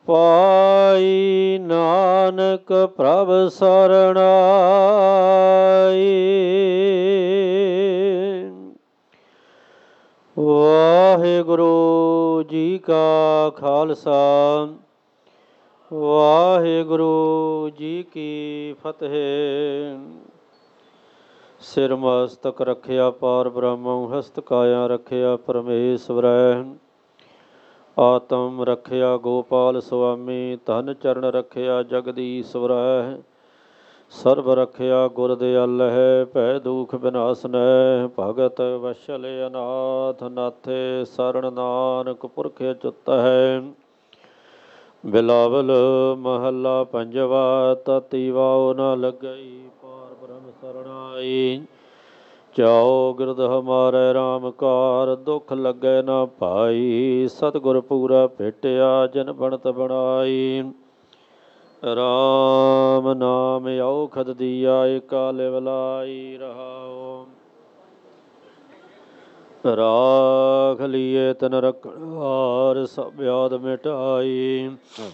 ਪਾਈ ਨਾਨਕ ਪ੍ਰਭ ਸਰਣਾਈ। ਵਾਹਿਗੁਰੂ ਜੀ ਕਾ ਖਾਲਸਾ, ਵਾਹਿਗੁਰੂ ਜੀ ਕੀ ਫਤਿਹ। ਸਿਰ ਮਸਤਕ ਰੱਖਿਆ ਪਾਰ ਬ੍ਰਹਮੰ, ਹਸਤ ਕਾਇਆ ਰੱਖਿਆ ਪਰਮੇਸ਼ਵਰੈ। ਆਤਮ ਰੱਖਿਆ ਗੋਪਾਲ ਸੁਆਮੀ, ਧਨ ਚਰਨ ਰੱਖਿਆ ਜਗਦੀਸ਼ਵਰੈ। ਸਰਬ ਰੱਖਿਆ ਗੁਰ ਦਿਆਲਹਿ, ਭੈ ਦੁਖ ਬਿਨਾਸਨੈ। ਭਗਤ ਵਸ਼ਲ ਅਨਾਥ ਨਾਥੇ, ਸਰਣ ਨਾਨਕ ਪੁਰਖ ਅਚੁੱਤ ਹੈ। ਬਿਲਾਵਲ ਮਹੱਲਾ ਪੰਜਵਾ, ਤਤੀ ਵਾਉ ਨ ਲੱਗਈ, ਪਾਰ ਬ੍ਰਹਮ ਸਰਣਾਈ। ਚਾਉ ਗਿਰਦ ਹਮਾਰੇ ਰਾਮ ਕਾਰ, ਦੁਖ ਲੱਗੈ ਨਾ ਭਾਈ। ਸਤਿਗੁਰ ਪੂਰਾ ਭੇਟਿਆ, ਜਨ ਬਣਤ ਬਣਾਈ। ਰਾਮ ਨਾਮ ਔਖਦ ਦੀਆ, ਏਕਾ ਲਿਵ ਲਾਈ ਰਹਾਉ। ਰਾਖ ਲੀਏ ਤਨ ਰਖਵਾਰ, ਸਭ ਬਿਆਦ ਮਿਟਾਈ।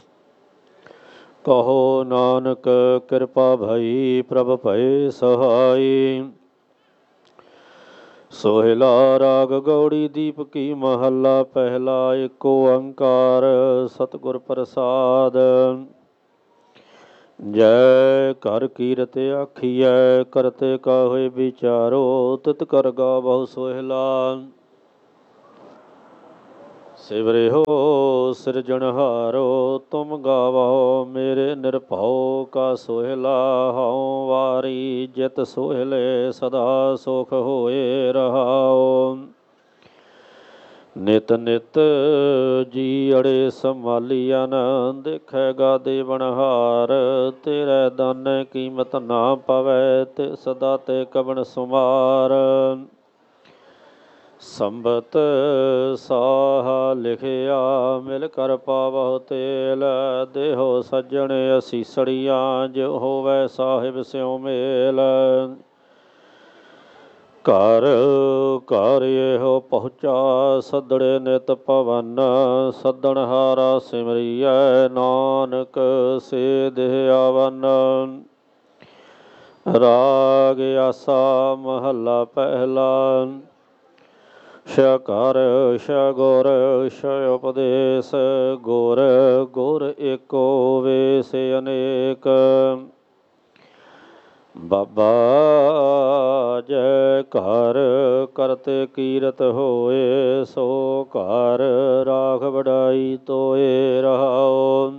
ਕਹੋ ਨਾਨਕ ਕਿਰਪਾ ਭਈ, ਪ੍ਰਭ ਭਏ ਸਹਾਈ। ਸੋਹਿਲਾ ਰਾਗ ਗੌੜੀ ਦੀਪਕੀ, ਮਹੱਲਾ ਪਹਿਲਾ। ਏਕ ਓੰਕਾਰ ਸਤਿਗੁਰ ਪ੍ਰਸਾਦ। ਜੈ ਘਰ ਕੀਰਤ ਆਖੀਐ, ਕਰਤੇ ਕਾਹੇ ਵਿਚਾਰੋ। ਤਿਤ ਕਰ ਗਾਵਹੁ ਸੋਹਿਲਾ, ਸਿਵਰਿਓ ਸਿਰਜਣਹਾਰੋ। ਤੁਮ ਗਾਵਹੁ ਮੇਰੇ ਨਿਰਭਉ ਕਾ ਸੋਹਿਲਾ। ਹਉ ਵਾਰੀ ਜਿਤ ਸੋਹਿਲੇ, ਸਦਾ ਸੁਖ ਹੋਏ ਰਹਾਉ। ਨਿਤ ਨਿਤ ਜੀ ਅੜੇ ਸੰਭਾਲੀਐਨ, ਦੇਖੈ ਗਾਦੇ ਬਣਹਾਰ। ਤੇਰੇ ਦਾਨੇ ਕੀਮਤ ਨਾ ਪਵੈ, ਤੇ ਸਦਾ ਤੇ ਕਵਣ ਸੁਮਾਰ। ਸੰਬਤ ਸਾਹਾ ਲਿਖਿਆ, ਮਿਲ ਕਰ ਪਾਵਹੁ ਤੇਲ। ਦੇਹੋ ਸੱਜਣ ਅਸੀਸੜੀਆਂ, ਜਿਉ ਹੋਵੈ ਸਾਹਿਬ ਸਿਉ ਮੇਲ। ਘਰ ਘਰ ਇਹੋ ਪਹੁੰਚਾ, ਸੱਦੜੇ ਨਿਤ ਪਵਨ। ਸੱਦਣਹਾਰਾ ਸਿਮਰੀਐ, ਨਾਨਕ ਸੇ ਦੇਹ ਆਵਨ। ਰਾਗ ਆਸਾ ਮਹੱਲਾ ਪਹਿਲਾ। ਛ ਘਰ ਛ ਗੁਰ ਛ ਉਪਦੇਸ, ਗੁਰ ਗੁਰ ਏਕੋ ਵੇਸ ਅਨੇਕ। ਬਾਬਾ ਜੈ ਘਰ ਕਰਤੇ ਕੀਰਤ ਹੋਏ, ਸੋ ਘਰ ਰਾਖ ਵਡਾਈ ਤੋਏ ਰਹਾਉ।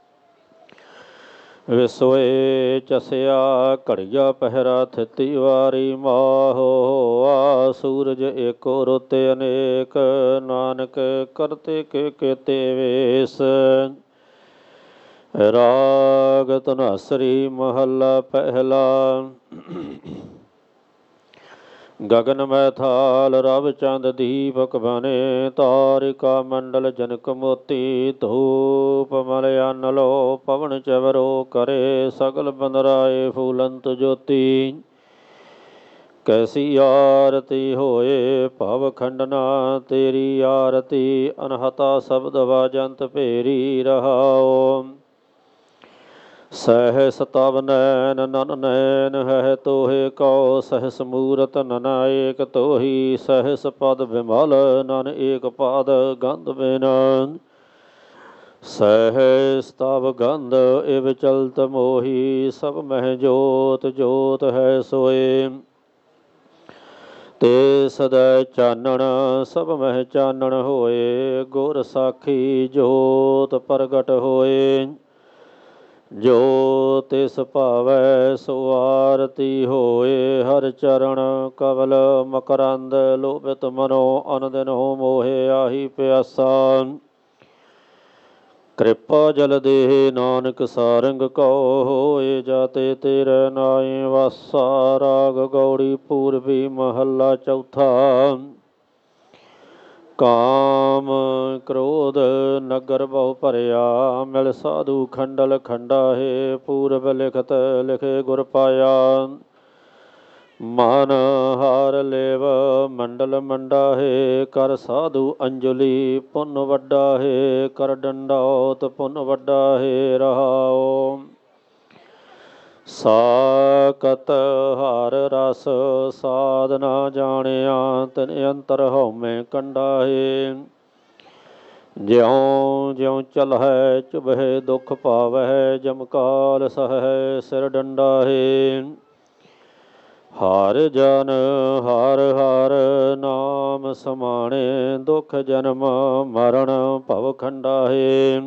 ਵਿਸੋਏ ਚਸਿਆ ਘੜੀਆ ਪਹਿਰਾ, ਥਿਤੀ ਵਾਰੀ ਮਾਹੋ ਹੋਆ। ਸੂਰਜ ਏਕੋ ਰੁੱਤ ਅਨੇਕ, ਨਾਨਕ ਕਰਤੇ ਕੇ ਕੇਤੇ ਵੇਸ। ਰਾਗ ਧਨਾਸਰੀ ਮਹੱਲਾ ਪਹਿਲਾ। ਗਗਨ ਮੈ ਥਾਲ ਰਵ ਚੰਦ ਦੀਪਕ ਬਨੇ, ਤਾਰਿਕਾ ਮੰਡਲ ਜਨਕ ਮੋਤੀ। ਧੂਪ ਮਲ ਅਨ ਲੋ ਪਵਨ ਚਵਰੋ ਕਰੇ, ਸਗਲ ਬੰਦਰਾਏ ਫੂਲੰਤ ਜੋਤੀ। ਕੈਸੀ ਆਰਤੀ ਹੋਏ ਭਵ ਖੰਡਨਾ, ਤੇਰੀ ਆਰਤੀ ਅਨਹਤਾ ਸ਼ਬਦ ਵਾਜੰਤ ਭੇਰੀ ਰਹਾਉ। ਸਹਿਸ ਤਵ ਨੈਨ ਨਨ ਨੈਨ ਹੈ ਤੋਹੇ ਕਉ, ਸਹਿਸ ਮੂਰਤ ਨਨ ਏਕ ਤੋਹੀ। ਸਹਿਸ ਪਦ ਬਿਮਲ ਨਨ ਏਕ ਪਾਦ, ਗੰਧ ਬਿਨ ਸਹਿਸ ਤਵ ਗੰਧ ਇਵ ਚਲਤ ਮੋਹੀ। ਸਭ ਮਹਿ ਜੋਤ ਜੋਤ ਹੈ ਸੋਏ, ਤੇ ਸਦੈ ਚਾਨਣ ਸਭ ਮਹਿ ਚਾਨਣ ਹੋਏ। ਗੁਰ ਸਾਖੀ ਜੋਤ ਪ੍ਰਗਟ ਹੋਏ, ਜੋ ਤਿਸ ਭਾਵੈ ਸੋ ਆਰਤੀ ਹੋਏ। ਹਰ ਚਰਨ ਕਵਲ ਮਕਰੰਦ, ਲੋਭਿਤ ਮਨੋ ਅਨਦਿਨੋ ਮੋਹਿ ਆਹੀ ਪਿਆਸਾ। ਕਿਰਪਾ ਜਲ ਦੇਹ ਨਾਨਕ ਸਾਰੰਗ ਕਉ, ਹੋਏ ਜਾਤੇ ਤੇਰੇ ਨਾਏ ਵਾਸਾ। ਰਾਗ ਗੌੜੀ ਪੂਰਬੀ ਮਹੱਲਾ ਚੌਥਾ। ਕਾਮ ਕ੍ਰੋਧ ਨਗਰ ਬਹੁ ਭਰਿਆ, ਮਿਲ ਸਾਧੂ ਖੰਡਲ ਖੰਡਾ ਹੈ। ਪੂਰਬ ਲਿਖਤ ਲਿਖੇ ਗੁਰ ਪਾਇਆ, ਮਨ ਹਾਰ ਲੇਵ ਮੰਡਲ ਮੰਡਾਹੇ, ਕਰ ਸਾਧੂ ਅੰਜਲੀ ਪੁੰਨ ਵੱਡਾ ਹੈ, ਕਰ ਡੰਡਾਉਤ ਪੁੰਨ ਵੱਡਾ ਹੈ। ਰਹਾਉ ਸਾਕਤ ਹਰ ਰਸ ਸਾਧ ਨਾ ਜਾਣਿਆ, ਤਿਨ ਅੰਤਰ ਹਉਮੈ ਕੰਡਾਹੇ। ਜਿਉ ਜਿਉ ਚਲਹਿ ਚੁਭੈ ਦੁਖ ਪਾਵਹਿ, ਜਮ ਕਾਲ ਸਹੈ ਸਿਰ ਡੰਡਾਹੇ। ਹਰ ਜਨ ਹਰ ਹਰ ਨਾਮ ਸਮਾਣੇ, ਦੁਖ ਜਨਮ ਮਰਨ ਭਵ ਖੰਡਾਹੇ।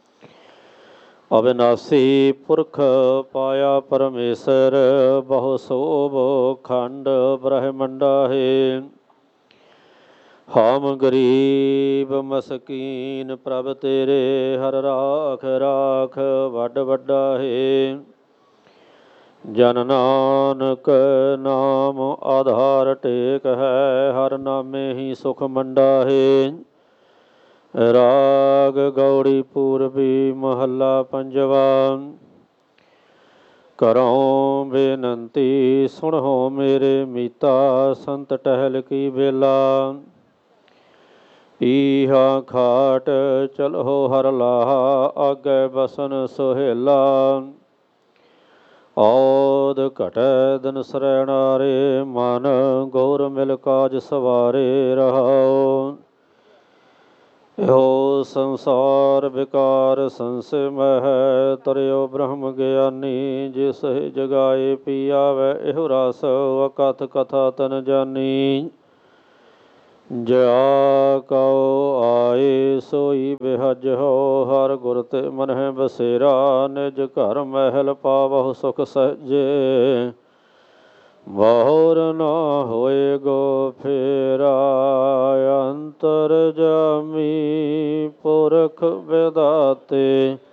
ਅਵਿਨਾਸੀ ਪੁਰਖ ਪਾਇਆ ਪਰਮੇਸ਼ਰ, ਬਹੁ ਸੋਭ ਖੰਡ ਬ੍ਰਹਮੰਡਾਹੇ। ਹਮ ਗਰੀਬ ਮਸਕੀਨ ਪ੍ਰਭ ਤੇਰੇ, ਹਰ ਰਾਖ ਰਾਖ ਵੱਡ ਵੱਡਾ ਹੈ। ਜਨ ਨਾਨਕ ਨਾਮ ਆਧਾਰ ਟੇਕ ਹੈ, ਹਰ ਨਾਮੇ ਹੀ ਸੁਖ ਮੰਡਾ ਹੈ। ਰਾਗ ਗੌੜੀ ਪੂਰਬੀ ਮਹੱਲਾ ਪੰਜਵਾ। ਕਰੋ ਬੇਨੰਤੀ ਸੁਣੋ ਮੇਰੇ ਮੀਤਾ, ਸੰਤ ਟਹਿਲ ਕੀ ਵੇਲਾ। ਈਹਾ ਖਾਟ ਚਲੋ ਹਰ ਲਾਹਾ, ਆਗੇ ਬਸਨ ਸੁਹੇਲਾ। ਔਦ ਘਟੈ ਦਿਨ ਸਰੈਣਾਰੇ, ਮਨ ਗੌਰ ਮਿਲ ਕਾਜ ਸਵਾਰੇ। ਰਹਾਉ ਇਹੋ ਸੰਸਾਰ ਵਿਕਾਰ ਸੰਸੈ ਮਹਿ, ਤਰਿਓ ਬ੍ਰਹਮ ਗਿਆਨੀ। ਜਿਸ ਜਗਾਏ ਪੀ ਆਵੈ ਇਹੋ ਰਸ, ਅਕਥ ਕਥਾ ਤਨ ਜਾਨੀ। ਜਾ ਕਉ ਆਏ ਸੋਈ ਬਿਹਜਹੁ, ਹਰ ਗੁਰ ਤੇ ਮਨਹਿ ਬਸੇਰਾ। ਨਿਜ ਘਰ ਮਹਿਲ ਪਾਵਹੁ ਸੁਖ ਸਹਜੇ, ਬਹੁਰ ਨਾ ਹੋਏ ਗੋ ਫੇਰਾ। ਅੰਤਰ ਜਾਮੀ ਪੁਰਖ ਵਿਦਾਤੇ,